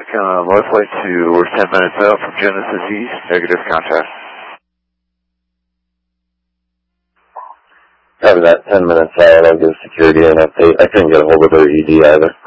left flight to, we're 10 minutes out from Genesis East, negative contact. Copy that, 10 minutes out, I'll give security an update. I couldn't get a hold of their ED either.